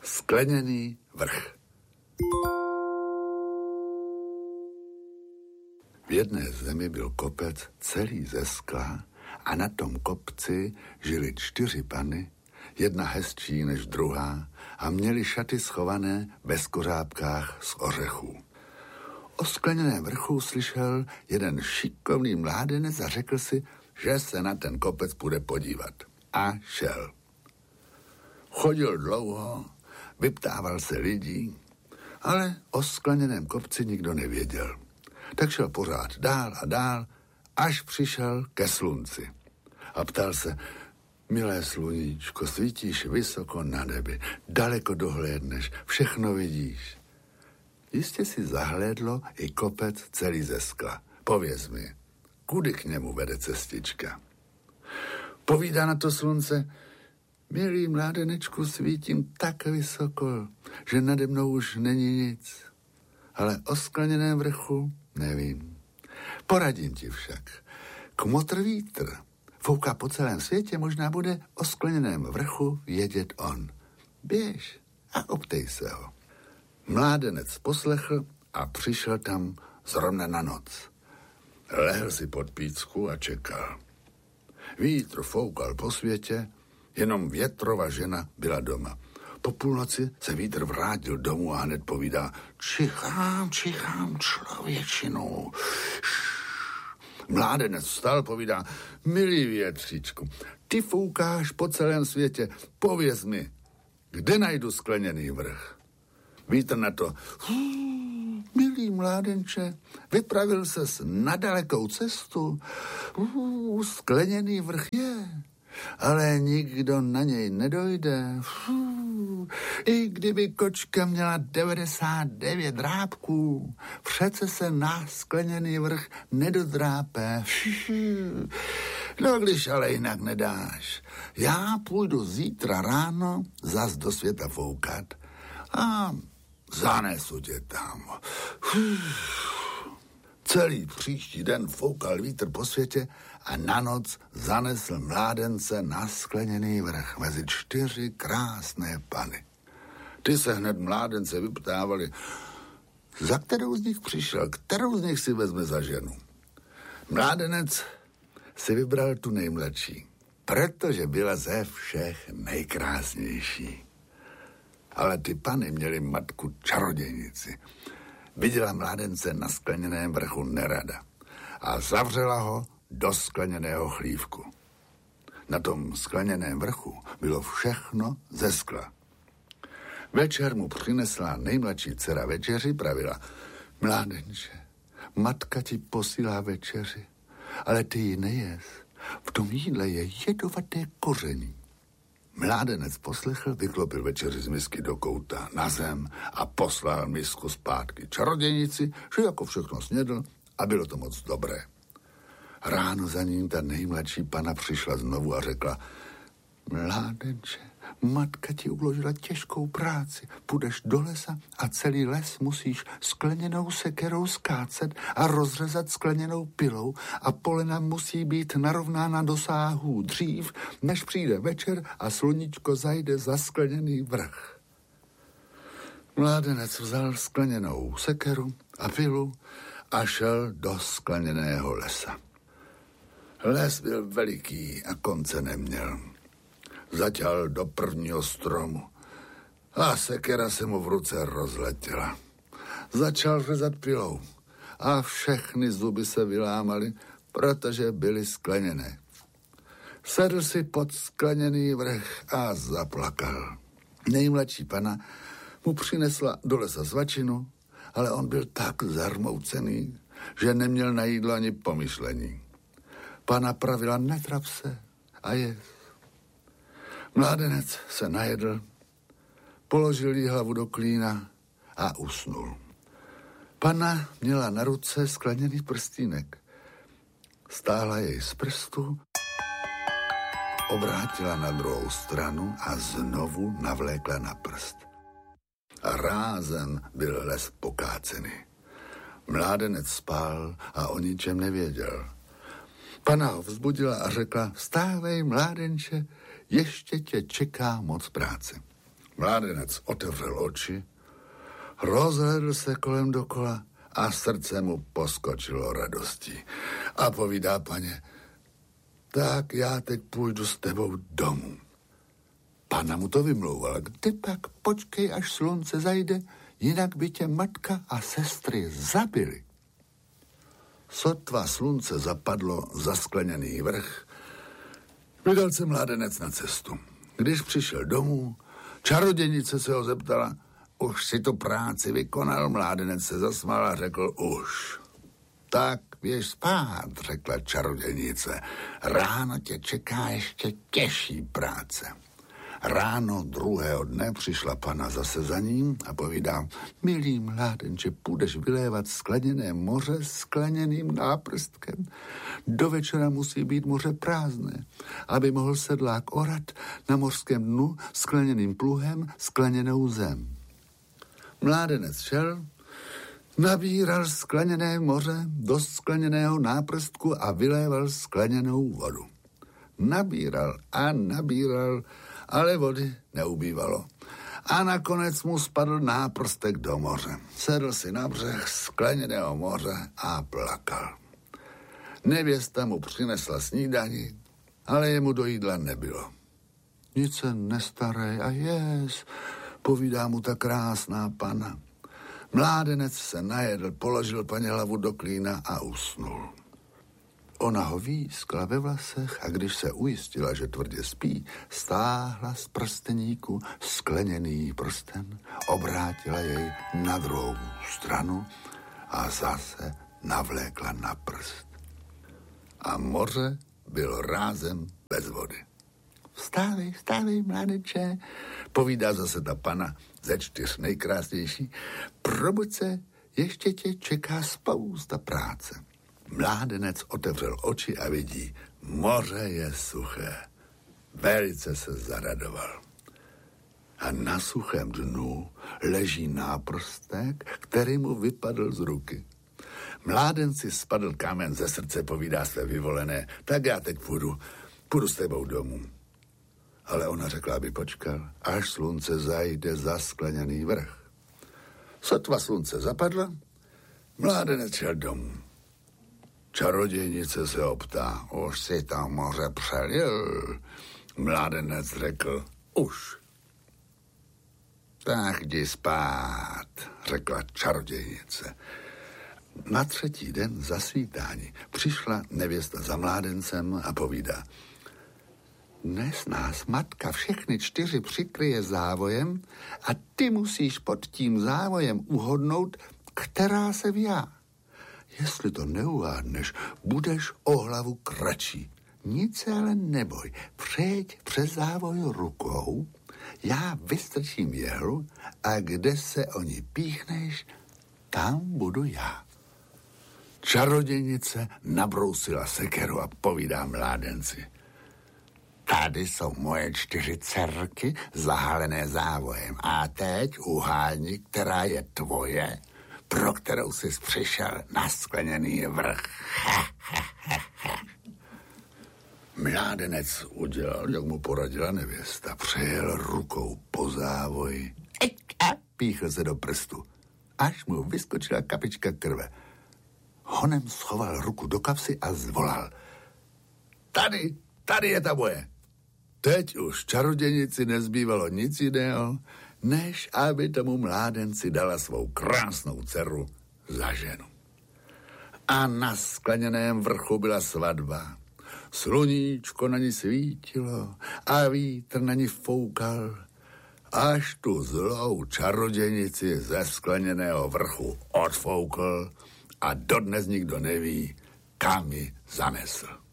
Skleněný vrch. V jedné zemi byl kopec celý ze skla a na tom kopci žili 4 panny, jedna hezčí než druhá, a měli šaty schované ve skořápkách z ořechů. O skleněném vrchu slyšel jeden šikovný mládenec a řekl si, že se na ten kopec půjde podívat. A šel. Chodil dlouho, vyptával se lidí, ale o skleněném kopci nikdo nevěděl. Tak šel pořád dál a dál, až přišel ke slunci. A ptal se, milé sluníčko, svítíš vysoko na nebi, daleko dohlédneš, všechno vidíš. Jistě si zahlédlo i kopec celý ze skla. Pověz mi, kudy k němu vede cestička? Povídá na to slunce, milý mládenečku, svítím tak vysoko, že nade mnou už není nic. Ale o skleněném vrchu nevím. Poradím ti však. Kmotr vítr fouká po celém světě, možná bude o skleněném vrchu vědět on. Běž a optej se ho. Mládenec poslechl a přišel tam zrovna na noc. Lehl si pod pícku a čekal. Vítr foukal po světě, jenom větrova žena byla doma. Po půlnoci se vítr vrátil domů a hned povídá, čichám, člověčinu. Mládenec vstal, povídá, milý větříčku, ty foukáš po celém světě, pověz mi, kde najdu skleněný vrch? Vítr na to, milý mládenče, vypravil ses na dalekou cestu, skleněný vrch je, ale nikdo na něj nedojde. I kdyby kočka měla 99 drápků, přece se na skleněný vrch nedodrápe. No, když ale jinak nedáš, já půjdu zítra ráno zas do světa foukat a zanesu tě tam. Celý příští den foukal vítr po světě a na noc zanesl mládence na skleněný vrch mezi 4 krásné panny. Ty se hned mládence vyptávali, za kterou z nich přišel, kterou z nich si vezme za ženu. Mládenec si vybral tu nejmladší, protože byla ze všech nejkrásnější. Ale ty panny měly matku čarodějnici. Viděla mládence na skleněném vrchu nerada a zavřela ho do skleněného chlívku. Na tom skleněném vrchu bylo všechno ze skla. Večer mu přinesla nejmladší dcera večeři, pravila, mládenče, matka ti posílá večeři, ale ty ji nejes. V tom jídle je jedovaté koření. Mládenec poslechl, vyklopil večeři z misky do kouta na zem a poslal misku zpátky čarodějnici, že jako všechno snědl a bylo to moc dobré. Ráno za ním ta nejmladší pana přišla znovu a řekla, mládenče, matka ti uložila těžkou práci, půjdeš do lesa a celý les musíš skleněnou sekerou skácet a rozřezat skleněnou pilou a polena musí být narovnána do sáhů dřív, než přijde večer a sluníčko zajde za skleněný vrch. Mládenec vzal skleněnou sekeru a pilu a šel do skleněného lesa. Les byl veliký a konce neměl. Zaťal do prvního stromu a sekera se mu v ruce rozletěla. Začal řezat pilou a všechny zuby se vylámaly, protože byly skleněné. Sedl si pod skleněný vrch a zaplakal. Nejmladší pana mu přinesla do lesa svačinu, ale on byl tak zarmoucený, že neměl na jídlo ani pomyšlení. Pana pravila, netrap se a jest. Mládenec se najedl, položil jí hlavu do klína a usnul. Pana měla na ruce skleněný prstýnek. Stáhla jej z prstu, obrátila na druhou stranu a znovu navlékla na prst. A rázem byl les pokácený. Mládenec spál a o ničem nevěděl. Pana ho vzbudila a řekla, vstávej, mládenče, ještě tě čeká moc práce. Mládenec otevřel oči, rozhlédl se kolem dokola a srdce mu poskočilo radostí. A povídá paně, tak já teď půjdu s tebou domů. Pana mu to vymlouvala, ty pak počkej, až slunce zajde, jinak by tě matka a sestry zabili. Sotva slunce zapadlo za skleněný vrch, vydal se mládenec na cestu. Když přišel domů, čarodějnice se ho zeptala, už si tu práci vykonal? Mládenec se zasmál a řekl, už. Tak běž spát, řekla čarodějnice. Ráno tě čeká ještě těžší práce. Ráno druhého dne přišla pana zase za ním a povídá, milý mládenče, půjdeš vylévat skleněné moře skleněným náprstkem. Do večera musí být moře prázdné, aby mohl sedlák orat na mořském dnu skleněným pluhem skleněnou zem. Mládenec šel, nabíral skleněné moře do skleněného náprstku a vyléval skleněnou vodu. Nabíral a nabíral, ale vody neubývalo. A nakonec mu spadl náprstek do moře. Sedl si na břeh skleněného moře a plakal. Nevěsta mu přinesla snídani, ale jemu do jídla nebylo. Nic se nestarej a jes, povídá mu ta krásná pana. Mládenec se najedl, položil paně hlavu do klína a usnul. Ona ho výskla ve vlasech a když se ujistila, že tvrdě spí, stáhla z prsteníku skleněný prsten, obrátila jej na druhou stranu a zase navlékla na prst. A moře bylo rázem bez vody. Vstávej, vstávej, mládenče, povídá zase ta pana ze 4 nejkrásnější. Probuď se, ještě tě čeká spousta práce. Mládenec otevřel oči a vidí, moře je suché. Velice se zaradoval. A na suchém dnu leží náprstek, který mu vypadl z ruky. Mládenci spadl kámen ze srdce, povídá své vyvolené, tak já teď půjdu s tebou domů. Ale ona řekla, aby počkal, až slunce zajde za skleněný vrch. Sotva slunce zapadlo, mládenec šel domů. Čarodějnice se optá, už si tam moře přelil? Mládenec řekl, už. Tak jdi spát, řekla čarodějnice. Na 3. den zasvítání přišla nevěsta za mládencem a povídá, dnes nás matka všechny 4 přikryje závojem a ty musíš pod tím závojem uhodnout, která se vjá. Jestli to neuhádneš, budeš o hlavu kratší. Nic se ale neboj, přejď přes závoj rukou, já vystrčím jehlu a kde se o ní píchneš, tam budu já. Čarodějnice nabrousila sekeru a povídá mládenci. Tady jsou moje 4 dcerky zahalené závojem a teď uhádni, která je tvoje, pro kterou jsi přišel na skleněný vrch. Mládenec udělal, jak mu poradila nevěsta. Přejel rukou po závoji a píchl se do prstu, až mu vyskočila kapička krve. Honem schoval ruku do kapsy a zvolal. Tady je ta moje. Teď už čarodějnici nezbývalo nic jiného, než aby tomu mládenci dala svou krásnou dceru za ženu. A na skleněném vrchu byla svatba. Sluníčko na ní svítilo a vítr na ní foukal, až tu zlou čarodějnici ze skleněného vrchu odfoukl a dodnes nikdo neví, kam ji zanesl.